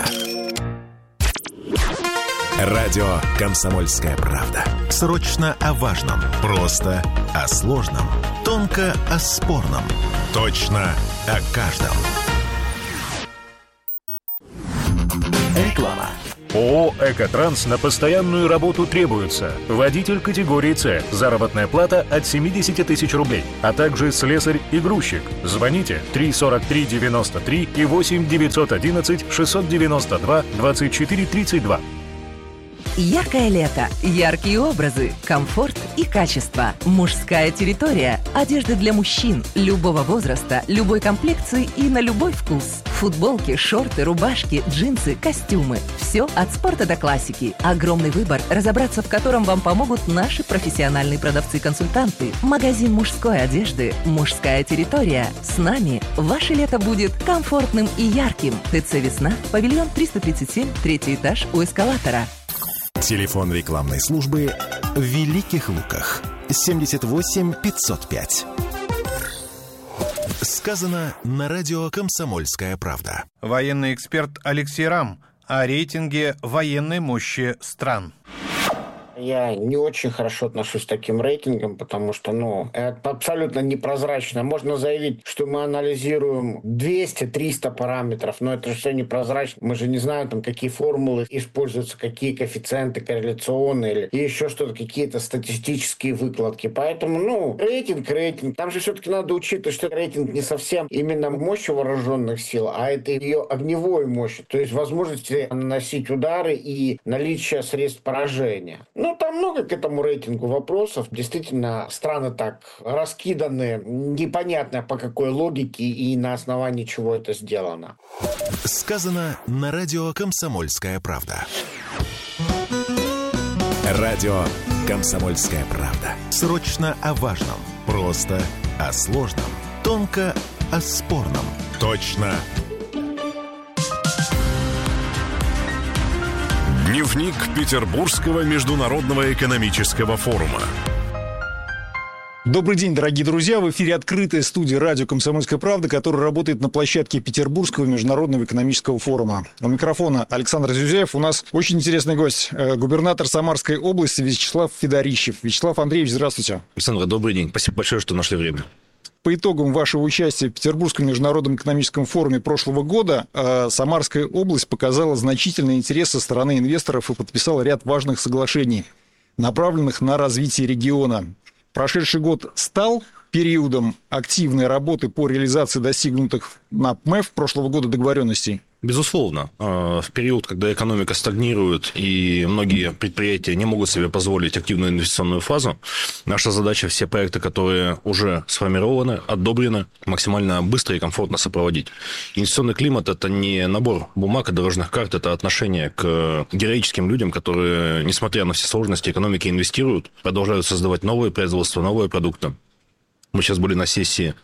Радио «Комсомольская правда». Срочно о важном, просто о сложном, тонко о спорном, точно о каждом. Реклама. ООО «Экотранс» на постоянную работу требуется. Водитель категории С. Заработная плата от семьдесят тысяч рублей. А также слесарь и грузчик. Звоните три сорок три девяносто три и восемь девятьсот одиннадцать шестьсот девяносто два двадцать четыре тридцать два. Яркое лето, яркие образы, комфорт и качество. Мужская территория. Одежда для мужчин любого возраста, любой комплекции и на любой вкус. Футболки, шорты, рубашки, джинсы, костюмы. Все от спорта до классики. Огромный выбор, разобраться в котором вам помогут наши профессиональные продавцы-консультанты. Магазин мужской одежды «Мужская территория». С нами ваше лето будет комфортным и ярким. ТЦ «Весна», павильон триста тридцать семь, третий этаж у эскалатора. Телефон рекламной службы в Великих Луках. семьдесят восемь пятьсот пять. Сказано на радио «Комсомольская правда». Военный эксперт Алексей Рам о рейтинге военной мощи стран. Я не очень хорошо отношусь к таким рейтингам, потому что, ну, это абсолютно непрозрачно. Можно заявить, что мы анализируем двести-триста параметров, но это же все непрозрачно. Мы же не знаем, там, какие формулы используются, какие коэффициенты корреляционные или еще что-то, какие-то статистические выкладки. Поэтому, ну, рейтинг, рейтинг. Там же все-таки надо учитывать, что рейтинг не совсем именно мощь вооруженных сил, а это ее огневой мощь, то есть возможности наносить удары и наличие средств поражения. Ну, там много к этому рейтингу вопросов. Действительно, страны так раскиданы, непонятно по какой логике и на основании чего это сделано. Сказано на радио «Комсомольская правда». Радио «Комсомольская правда». Срочно о важном, просто о сложном, тонко о спорном, точно. Дневник Петербургского международного экономического форума. Добрый день, дорогие друзья. В эфире открытая студия радио «Комсомольская правда», которая работает на площадке Петербургского международного экономического форума. У микрофона Александр Зюзяев. У нас очень интересный гость. Губернатор Самарской области Вячеслав Федорищев. Вячеслав Андреевич, здравствуйте. Александр, добрый день. Спасибо большое, что нашли время. По итогам вашего участия в Петербургском международном экономическом форуме прошлого года Самарская область показала значительный интерес со стороны инвесторов и подписала ряд важных соглашений, направленных на развитие региона. Прошедший год стал периодом активной работы по реализации достигнутых на ПМЭФ прошлого года договоренностей? Безусловно. В период, когда экономика стагнирует и многие предприятия не могут себе позволить активную инвестиционную фазу, наша задача все проекты, которые уже сформированы, одобрены, максимально быстро и комфортно сопроводить. Инвестиционный климат – это не набор бумаг и дорожных карт, это отношение к героическим людям, которые, несмотря на все сложности экономики, инвестируют, продолжают создавать новые производства, новые продукты. Мы сейчас были на сессии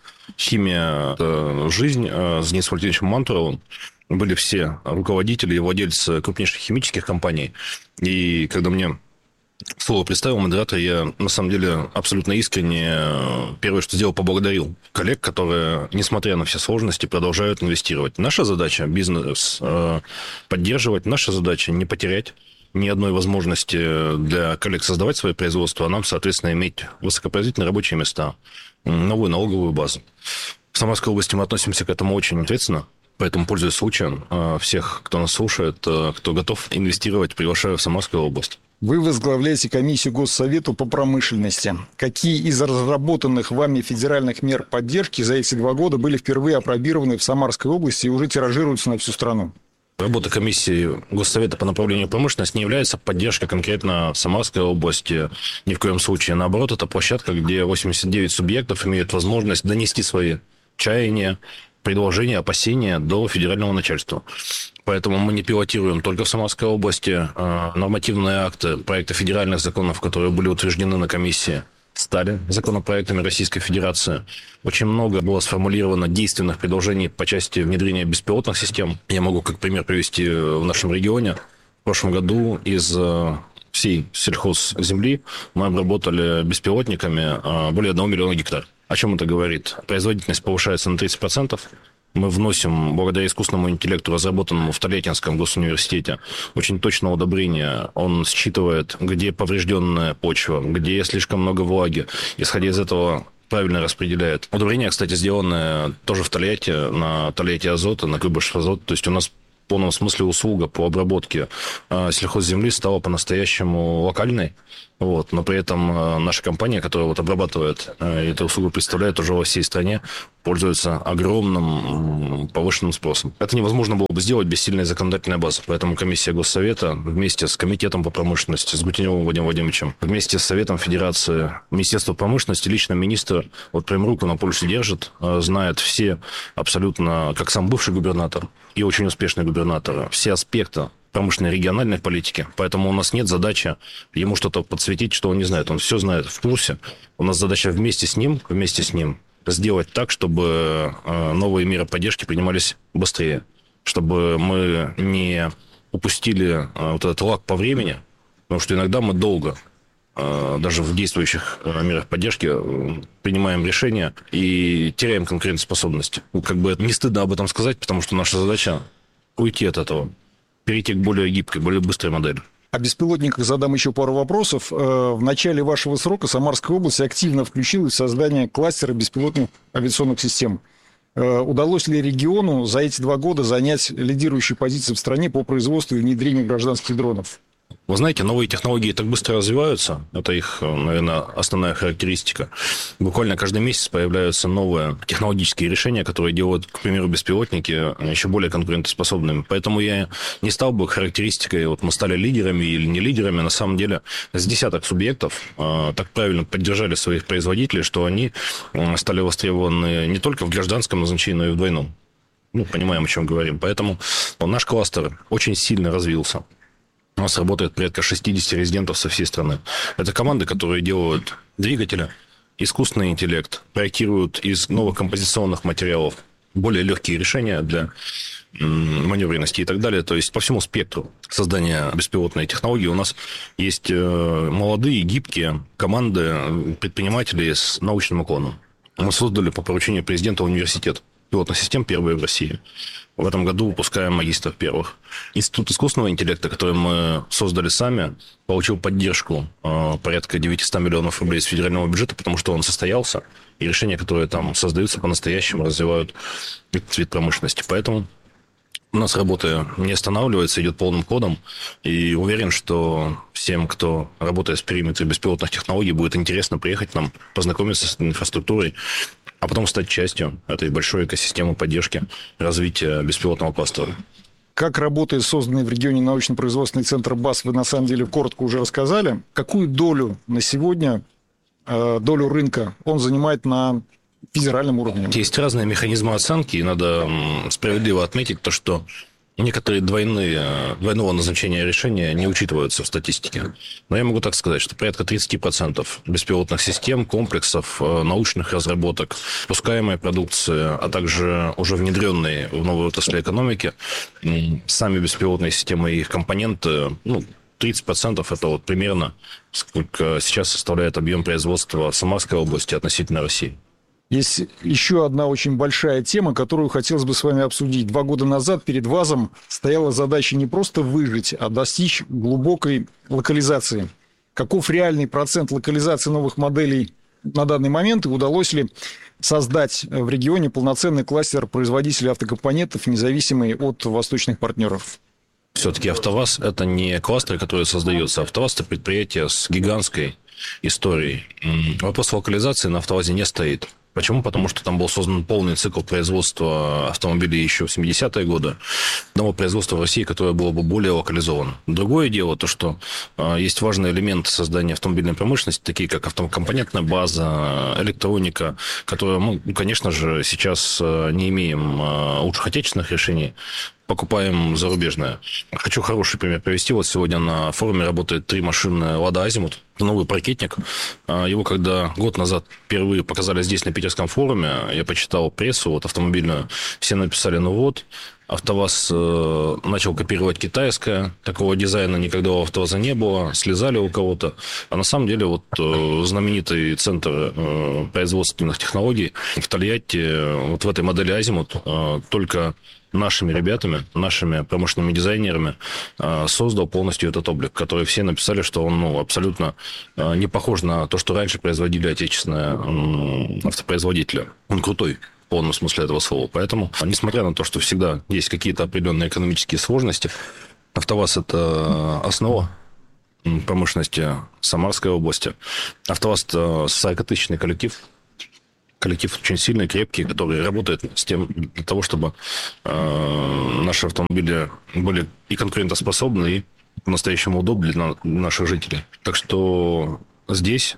«Химия. Жизнь» с Денисом Валентиновичем Мантуровым. Были все руководители и владельцы крупнейших химических компаний. И когда мне слово представил модератор, я на самом деле абсолютно искренне первое, что сделал, поблагодарил коллег, которые, несмотря на все сложности, продолжают инвестировать. Наша задача – бизнес поддерживать, наша задача – не потерять ни одной возможности для коллег создавать свои производства, а нам, соответственно, иметь высокопроизводительные рабочие места, новую налоговую базу. В Самарской области мы относимся к этому очень ответственно. Поэтому, пользуясь случаем, всех, кто нас слушает, кто готов инвестировать, приглашаю в Самарскую область. Вы возглавляете комиссию Госсовету по промышленности. Какие из разработанных вами федеральных мер поддержки за эти два года были впервые опробированы в Самарской области и уже тиражируются на всю страну? Работа комиссии Госсовета по направлению промышленности не является поддержкой конкретно Самарской области. Ни в коем случае. Наоборот, это площадка, где восемьдесят девять субъектов имеют возможность донести свои чаяния, предложения, опасения до федерального начальства. Поэтому мы не пилотируем только в Самарской области. Нормативные акты, проекты федеральных законов, которые были утверждены на комиссии, стали законопроектами Российской Федерации. Очень много было сформулировано действенных предложений по части внедрения беспилотных систем. Я могу как пример привести в нашем регионе. В прошлом году из всей сельхозземли мы обработали беспилотниками более одного миллиона гектар. О чем это говорит? Производительность повышается на тридцать процентов. Мы вносим, благодаря искусственному интеллекту, разработанному в Тольяттинском госуниверситете, очень точное удобрение. Он считывает, где поврежденная почва, где слишком много влаги. Исходя из этого, правильно распределяет. Удобрение, кстати, сделанное тоже в Тольятти, на Тольятти Азота, на Куйбышев Азот. То есть у нас в полном смысле услуга по обработке сельхозземли стала по-настоящему локальной. Вот, но при этом наша компания, которая вот обрабатывает эту услугу, представляет уже во всей стране, пользуется огромным повышенным спросом. Это невозможно было бы сделать без сильной законодательной базы. Поэтому комиссия Госсовета вместе с Комитетом по промышленности, с Гутеневым Владимиром Владимировичем, вместе с Советом Федерации, Министерством промышленности, лично министр вот прям руку на пульсе держит, знает все абсолютно, как сам бывший губернатор и очень успешный губернатор, все аспекты промышленной региональной политики. Поэтому у нас нет задачи ему что-то подсветить, что он не знает. Он все знает, в курсе. У нас задача вместе с ним, вместе с ним сделать так, чтобы новые меры поддержки принимались быстрее. Чтобы мы не упустили вот этот лаг по времени. Потому что иногда мы долго, даже в действующих мерах поддержки, принимаем решения и теряем конкурентоспособность. Как бы не стыдно об этом сказать, потому что наша задача уйти от этого. Перейти к более гибкой, более быстрой модели. О беспилотниках задам еще пару вопросов. В начале вашего срока Самарская область активно включилась в создание кластера беспилотных авиационных систем. Удалось ли региону за эти два года занять лидирующие позиции в стране по производству и внедрению гражданских дронов? Вы знаете, новые технологии так быстро развиваются. Это их, наверное, основная характеристика. Буквально каждый месяц появляются новые технологические решения, которые делают, к примеру, беспилотники еще более конкурентоспособными. Поэтому я не стал бы характеристикой, вот мы стали лидерами или не лидерами. На самом деле, с десяток субъектов э, так правильно поддержали своих производителей, что они э, стали востребованы не только в гражданском назначении, но и в двойном. Ну, понимаем, о чем говорим. Поэтому наш кластер очень сильно развился. У нас работает порядка шестьдесят резидентов со всей страны. Это команды, которые делают двигатели, искусственный интеллект, проектируют из новых композиционных материалов более легкие решения для маневренности и так далее. То есть по всему спектру создания беспилотной технологии у нас есть молодые, гибкие команды предпринимателей с научным уклоном. Мы создали по поручению президента университет пилотных систем, первые в России. В этом году выпускаем магистров первых. Институт искусственного интеллекта, который мы создали сами, получил поддержку э, порядка девятьсот миллионов рублей из федерального бюджета, потому что он состоялся, и решения, которые там создаются по-настоящему, развивают этот вид промышленности. Поэтому у нас работа не останавливается, идет полным ходом, и уверен, что всем, кто работает в периметре беспилотных технологий, будет интересно приехать к нам, познакомиться с инфраструктурой, а потом стать частью этой большой экосистемы поддержки развития беспилотного кластера. Как работает созданный в регионе научно-производственный центр БАС, вы на самом деле коротко уже рассказали. Какую долю на сегодня, долю рынка он занимает на федеральном уровне? Есть разные механизмы оценки, и надо справедливо отметить то, что некоторые двойные, двойного назначения решения не учитываются в статистике. Но я могу так сказать, что порядка тридцать процентов беспилотных систем, комплексов, научных разработок, выпускаемой продукции, а также уже внедренные в новые отрасли экономики, сами беспилотные системы и их компоненты, ну, тридцать процентов это вот примерно сколько сейчас составляет объем производства в Самарской области относительно России. Есть еще одна очень большая тема, которую хотелось бы с вами обсудить. Два года назад перед ВАЗом стояла задача не просто выжить, а достичь глубокой локализации. Каков реальный процент локализации новых моделей на данный момент, и удалось ли создать в регионе полноценный кластер производителей автокомпонентов, независимый от восточных партнеров? Все-таки АвтоВАЗ – это не кластер, который создается. АвтоВАЗ – это предприятие с гигантской историей. Вопрос локализации на АвтоВАЗе не стоит. Почему? Потому что там был создан полный цикл производства автомобилей еще в семидесятые годы. Одного производства в России, которое было бы более локализовано. Другое дело, то, что э, есть важные элементы создания автомобильной промышленности, такие как автокомпонентная база, электроника, которые мы, конечно же, сейчас э, не имеем э, лучших отечественных решений. покупаем зарубежное. Хочу хороший пример привести. Вот сегодня на форуме работает три машины «Лада Азимут». Это новый паркетник. Его, когда год назад впервые показали здесь, на питерском форуме, я почитал прессу вот, автомобильную, все написали, ну вот, АвтоВАЗ э, начал копировать китайское, такого дизайна никогда у АвтоВАЗа не было, слезали у кого-то. А на самом деле вот э, знаменитый центр э, производственных технологий в Тольятти, э, вот в этой модели Азимут, э, только нашими ребятами, нашими промышленными дизайнерами э, создал полностью этот облик, который все написали, что он ну, абсолютно э, не похож на то, что раньше производили отечественные э, автопроизводители. Он крутой. В полном смысле этого слова. Поэтому, несмотря на то, что всегда есть какие-то определенные экономические сложности, АвтоВАЗ – это основа промышленности Самарской области. АвтоВАЗ – это сорокатысячный коллектив. Коллектив очень сильный, крепкий, который работает с тем, для того, чтобы э, наши автомобили были и конкурентоспособны, и по-настоящему удобны для наших жителей. Так что здесь...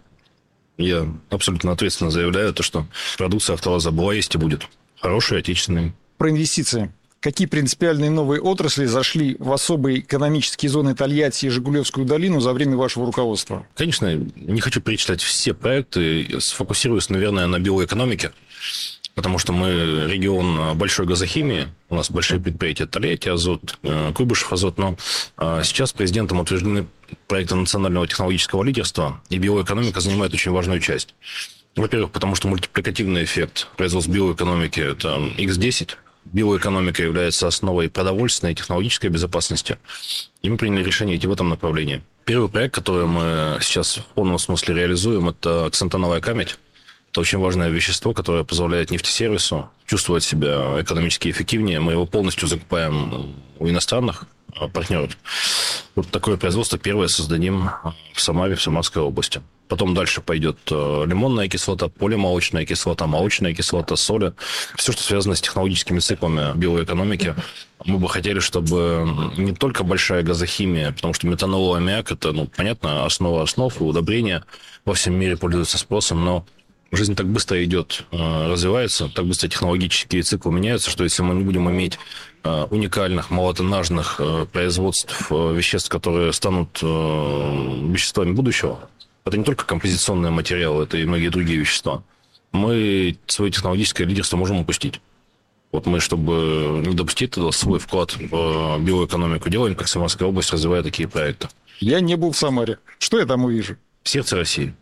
Я абсолютно ответственно заявляю, то, что продукция АвтоВАЗа была, есть и будет. Хорошая, отечественная. Про инвестиции. Какие принципиальные новые отрасли зашли в особые экономические зоны Тольятти и Жигулевскую долину за время вашего руководства? Конечно, не хочу перечислять все проекты. Сфокусируюсь, наверное, на биоэкономике. Потому что мы регион большой газохимии, у нас большие предприятия Тольятти, Азот, Куйбышев, Азот, но сейчас президентом утверждены проекты национального технологического лидерства, и биоэкономика занимает очень важную часть. Во-первых, потому что мультипликативный эффект производства биоэкономики – это икс десять. Биоэкономика является основой продовольственной и технологической безопасности, и мы приняли решение идти в этом направлении. Первый проект, который мы сейчас в полном смысле реализуем, это ксантоновая камедь. Это очень важное вещество, которое позволяет нефтесервису чувствовать себя экономически эффективнее. Мы его полностью закупаем у иностранных партнеров. Вот такое производство первое создадим в Самаре, в Самарской области. Потом дальше пойдет лимонная кислота, полимолочная кислота, молочная кислота, соли. Все, что связано с технологическими циклами биоэкономики. Мы бы хотели, чтобы не только большая газохимия, потому что метанол и аммиак – это, ну, понятно, основа основ и удобрения во всем мире пользуются спросом, но жизнь так быстро идет, развивается, так быстро технологические циклы меняются, что если мы не будем иметь уникальных, малотоннажных производств веществ, которые станут веществами будущего, это не только композиционные материалы, это и многие другие вещества, мы свое технологическое лидерство можем упустить. Вот мы, чтобы не допустить этого, свой вклад в биоэкономику делаем, как Самарская область, развивая такие проекты. Я не был в Самаре. Что я там увижу? Сердце России.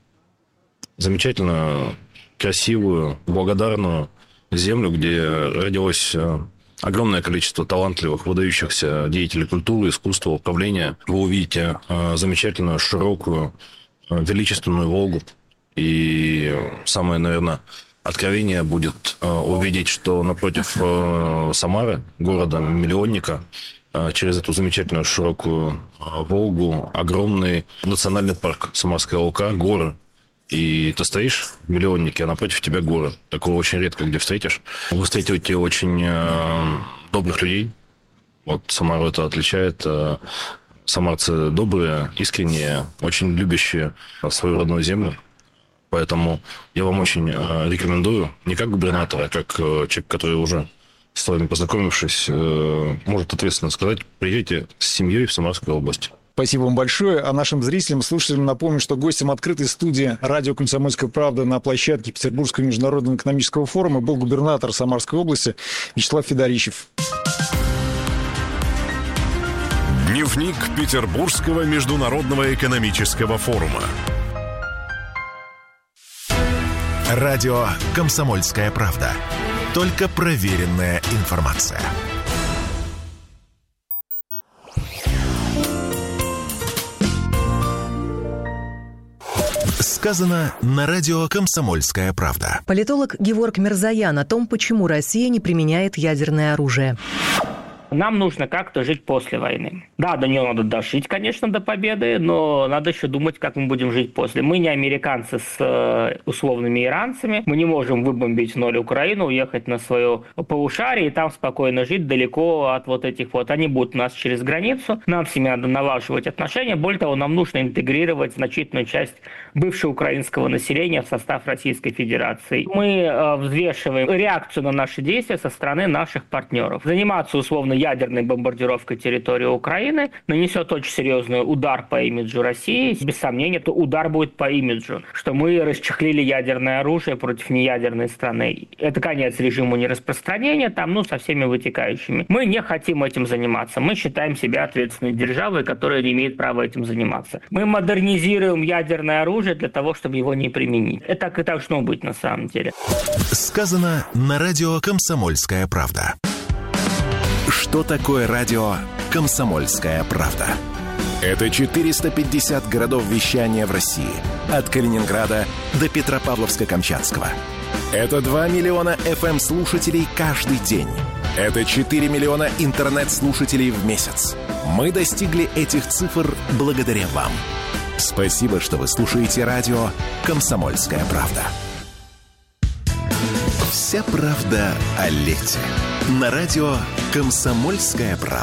Замечательно красивую, благодарную землю, где родилось огромное количество талантливых, выдающихся деятелей культуры, искусства, управления. Вы увидите замечательную, широкую, величественную Волгу. И самое, наверное, откровение будет увидеть, что напротив Самары, города-миллионника, через эту замечательную широкую Волгу огромный национальный парк Самарская Лука, горы. И ты стоишь в миллионнике, а напротив тебя горы. Такого очень редко где встретишь. Вы встретите очень э, добрых людей. Вот Самару это отличает. Самарцы добрые, искренние, очень любящие свою родную землю. Поэтому я вам очень э, рекомендую, не как губернатора, а как э, человек, который уже с вами познакомившись, э, может ответственно сказать, приезжайте с семьей в Самарскую область. Спасибо вам большое. А нашим зрителям, слушателям напомню, что гостем открытой студии радио «Комсомольская правда» на площадке Петербургского международного экономического форума был губернатор Самарской области Вячеслав Федорищев. Дневник Петербургского международного экономического форума. Радио «Комсомольская правда». Только проверенная информация. Сказано на радио «Комсомольская правда». Политолог Геворг Мирзоян о том, почему Россия не применяет ядерное оружие. Нам нужно как-то жить после войны. Да, до нее надо дожить, конечно, до победы, но надо еще думать, как мы будем жить после. Мы не американцы с э, условными иранцами. Мы не можем выбомбить в ноль Украину, уехать на свое полушарие и там спокойно жить далеко от вот этих вот. Они будут у нас через границу. Нам с ними надо налаживать отношения. Более того, нам нужно интегрировать значительную часть бывшего украинского населения в состав Российской Федерации. Мы э, взвешиваем реакцию на наши действия со стороны наших партнеров. Заниматься условно ядерной бомбардировкой территории Украины нанесет очень серьезный удар по имиджу России. Без сомнения, это удар будет по имиджу, что мы расчехлили ядерное оружие против неядерной страны. Это конец режиму нераспространения, там, ну, со всеми вытекающими. Мы не хотим этим заниматься. Мы считаем себя ответственной державой, которая не имеет права этим заниматься. Мы модернизируем ядерное оружие для того, чтобы его не применить. Это так и должно быть на самом деле. Сказано на радио «Комсомольская правда». Что такое радио «Комсомольская правда»? Это четыреста пятьдесят городов вещания в России. От Калининграда до Петропавловска-Камчатского. Это два миллиона эф эм-слушателей каждый день. Это четыре миллиона интернет-слушателей в месяц. Мы достигли этих цифр благодаря вам. Спасибо, что вы слушаете радио «Комсомольская правда». Вся правда о лете. На радио «Комсомольская правда».